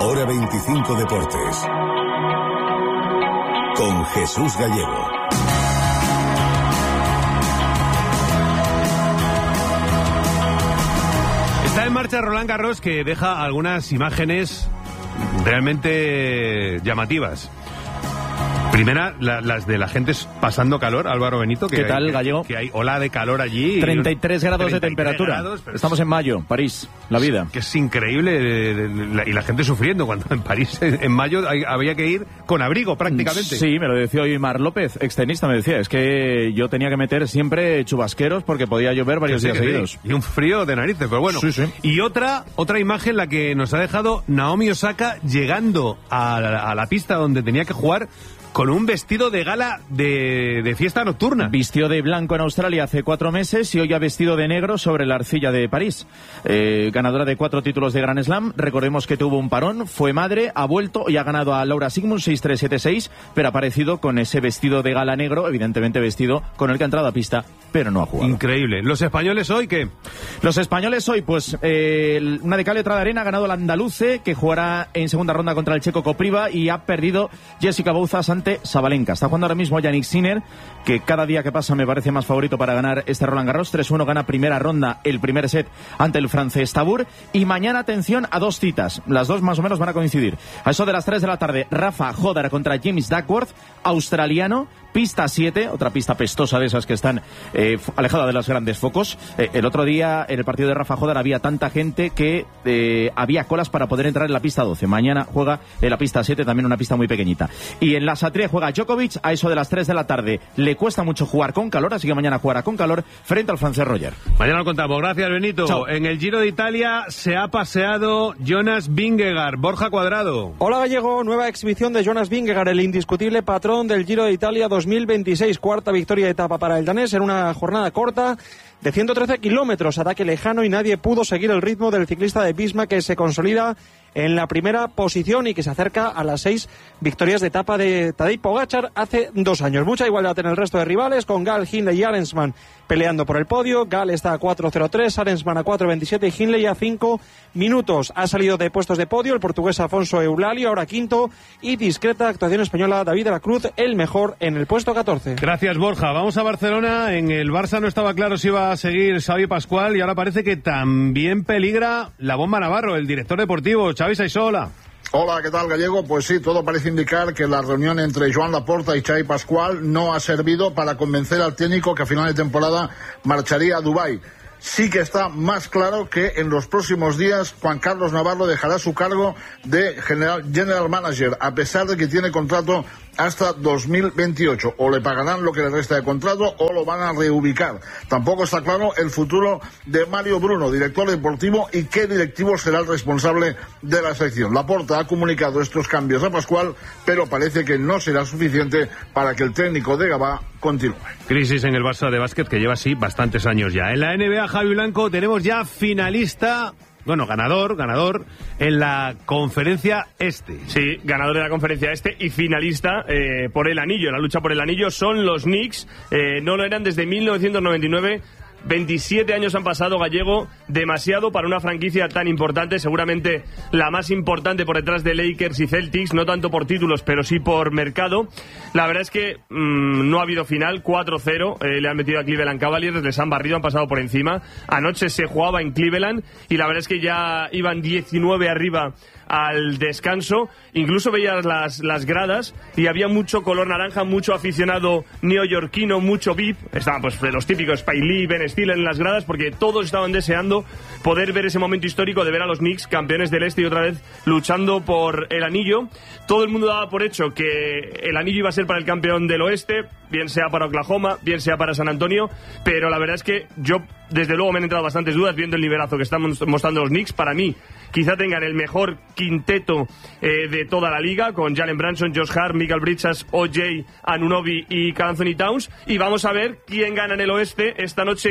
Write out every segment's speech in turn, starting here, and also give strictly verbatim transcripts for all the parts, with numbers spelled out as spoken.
Hora veinticinco Deportes. Con Jesús Gallego. Está en marcha Roland Garros, que deja algunas imágenes realmente llamativas. Primera, la, las de la gente pasando calor, Álvaro Benito. Que ¿Qué tal, hay, Gallego? Que hay ola de calor allí. treinta y tres grados treinta y tres de temperatura. Grados, Estamos en mayo, París, la vida. Que es increíble, y la gente sufriendo, cuando en París en mayo hay, había que ir con abrigo prácticamente. Sí, me lo decía hoy Mar López, extenista, me decía, es que yo tenía que meter siempre chubasqueros porque podía llover varios sí, días seguidos. Sí. Y un frío de narices, pero bueno. Sí, sí. Y otra, otra imagen, la que nos ha dejado Naomi Osaka llegando a la, a la pista donde tenía que jugar con un vestido de gala de, de fiesta nocturna. Vistió de blanco en Australia hace cuatro meses y hoy ha vestido de negro sobre la arcilla de París. Eh, ganadora de cuatro títulos de Grand Slam. Recordemos que tuvo un parón, fue madre, ha vuelto y ha ganado a Laura Siegemund seis tres siete seis, pero ha aparecido con ese vestido de gala negro, evidentemente vestido con el que ha entrado a pista, pero no ha jugado. Increíble. ¿Los españoles hoy qué? Los españoles hoy, pues, eh, una de cal y otra de arena. Ha ganado el andaluce, que jugará en segunda ronda contra el checo Kopriva, y ha perdido Jessica Bouzas ante Sabalenka. Está jugando ahora mismo Yannick Sinner, que cada día que pasa me parece más favorito para ganar este Roland Garros. tres uno, gana primera ronda, el primer set ante el francés Tabur. Y mañana, atención a dos citas. Las dos más o menos van a coincidir. A eso de las tres de la tarde, Rafa Hodar contra James Duckworth, australiano. Pista siete, otra pista pestosa de esas que están eh, alejada de los grandes focos. Eh, el otro día, en el partido de Rafa Hodar, había tanta gente que eh, había colas para poder entrar en la pista doce. Mañana juega en la pista siete, también una pista muy pequeñita. Y en la Satrià juega Djokovic a eso de las tres de la tarde. Le cuesta mucho jugar con calor, así que mañana jugará con calor frente al francés Roger. Mañana lo contamos. Gracias, Benito. Chao. En el Giro de Italia se ha paseado Jonas Vingegaard. Borja Cuadrado. Hola, Gallego. Nueva exhibición de Jonas Vingegaard, el indiscutible patrón del Giro de Italia dos mil veintiséis. Cuarta victoria de etapa para el danés en una jornada corta de ciento trece kilómetros, ataque lejano, y nadie pudo seguir el ritmo del ciclista de Pisma, que se consolida en la primera posición y que se acerca a las seis victorias de etapa de Tadej Pogačar hace dos años. Mucha igualdad en el resto de rivales, con Gal, Hindley y Arensman peleando por el podio. Gal está a cuatro cero tres, Arensman a cuatro veintisiete y Hindley a cinco minutos. Ha salido de puestos de podio el portugués Afonso Eulalio, ahora quinto, y discreta actuación española David de la Cruz, el mejor, en el puesto catorce. Gracias, Borja. Vamos a Barcelona. En el Barça no estaba claro si iba a seguir Xavi Pascual, y ahora parece que también peligra la bomba Navarro, el director deportivo. Xavi Saisola. Hola, ¿qué tal, Gallego? Pues sí, todo parece indicar que la reunión entre Joan Laporta y Xavi Pascual no ha servido para convencer al técnico que a final de temporada marcharía a Dubái. Sí que está más claro que en los próximos días Juan Carlos Navarro dejará su cargo de general, general manager, a pesar de que tiene contrato hasta dos mil veintiocho. O le pagarán lo que le resta de contrato o lo van a reubicar. Tampoco está claro el futuro de Mario Bruno, director deportivo, y qué directivo será el responsable de la sección. Laporta ha comunicado estos cambios a Pascual, pero parece que no será suficiente para que el técnico de Gabá continúe. Crisis en el Barça de básquet, que lleva así bastantes años ya. En la N B A, Javi Blanco, tenemos ya finalista... Bueno, ganador, ganador en la conferencia este. Sí, ganador de la conferencia este y finalista eh, por el anillo. La lucha por el anillo son los Knicks. Eh, no lo eran desde mil novecientos noventa y nueve. veintisiete años han pasado, Gallego, demasiado para una franquicia tan importante, seguramente la más importante por detrás de Lakers y Celtics, no tanto por títulos, pero sí por mercado. La verdad es que mmm, no ha habido final, cuatro cero, eh, le han metido a Cleveland Cavaliers, les han barrido, han pasado por encima. Anoche se jugaba en Cleveland y la verdad es que ya iban diecinueve arriba al descanso. Incluso veías las, las gradas y había mucho color naranja, mucho aficionado neoyorquino, mucho V I P. Estaban pues los típicos Spike Lee, Ben Stiller en las gradas, porque todos estaban deseando poder ver ese momento histórico de ver a los Knicks, campeones del este, y otra vez luchando por el anillo. Todo el mundo daba por hecho que el anillo iba a ser para el campeón del oeste, bien sea para Oklahoma, bien sea para San Antonio, pero la verdad es que yo desde luego me han entrado bastantes dudas viendo el nivelazo que están mostrando los Knicks. Para mí quizá tengan el mejor quinteto eh, de toda la liga, con Jalen Brunson, Josh Hart, Michael Bridges, O J Anunoby y Karl Anthony Towns. Y vamos a ver quién gana en el oeste esta noche.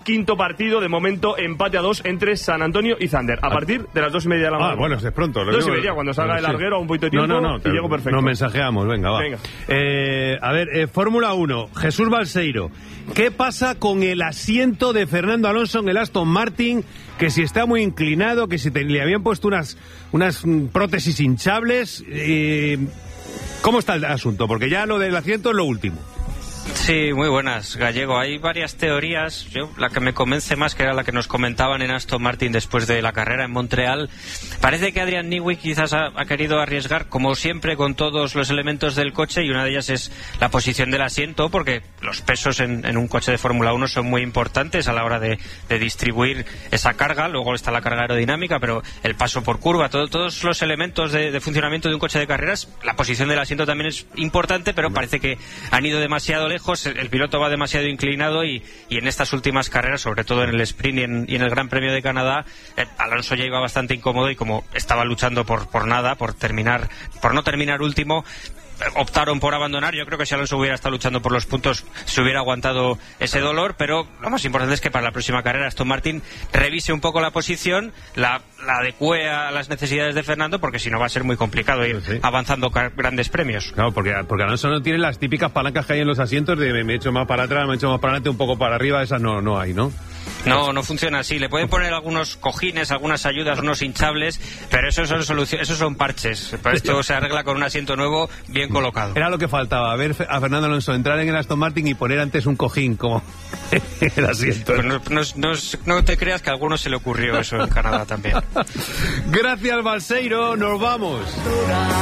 quinto partido, de momento empate a dos entre San Antonio y Thunder, a partir de las dos y media de la mañana. Ah, bueno, es pronto. Lo dos y digo, media, cuando salga no, el sí. larguero a un poquito de tiempo, no, no, no, y llego perfecto. Nos mensajeamos, venga, va. Venga. Eh, a ver, eh, Fórmula uno, Jesús Balseiro. ¿Qué pasa con el asiento de Fernando Alonso en el Aston Martin? Que si está muy inclinado, que si te, le habían puesto unas, unas mm, prótesis hinchables. Eh, ¿Cómo está el asunto? Porque ya lo del asiento es lo último. Sí, muy buenas, Gallego. Hay varias teorías. Yo, la que me convence más, que era la que nos comentaban en Aston Martin después de la carrera en Montreal, parece que Adrian Newey quizás ha, ha querido arriesgar, como siempre, con todos los elementos del coche, y una de ellas es la posición del asiento, porque los pesos en, en un coche de Fórmula uno son muy importantes a la hora de, de distribuir esa carga. Luego está la carga aerodinámica, pero el paso por curva, todo, todos los elementos de, de funcionamiento de un coche de carreras, la posición del asiento también es importante, pero parece que han ido demasiado lejos. El piloto va demasiado inclinado y, y en estas últimas carreras, sobre todo en el sprint y en, y en el Gran Premio de Canadá, eh, Alonso ya iba bastante incómodo, y como estaba luchando por, por nada, por terminar, por no terminar último, optaron por abandonar. Yo creo que si Alonso hubiera estado luchando por los puntos, se hubiera aguantado ese dolor, pero lo más importante es que para la próxima carrera Aston Martin revise un poco la posición, la, la adecue a las necesidades de Fernando, porque si no va a ser muy complicado ir sí. avanzando grandes premios. Claro, porque, porque Alonso no tiene las típicas palancas que hay en los asientos de me, me echo más para atrás, me echo más para adelante, un poco para arriba, esas no, no hay, ¿no? No, no funciona así. Le pueden poner algunos cojines, algunas ayudas, unos hinchables, pero esos son soluciones, esos son parches. Pero esto se arregla con un asiento nuevo bien colocado. Era lo que faltaba, ver a Fernando Alonso entrar en el Aston Martin y poner antes un cojín como el asiento. Pues no, no, no, no te creas que a alguno se le ocurrió eso en Canadá también. Gracias, Balseiro, nos vamos.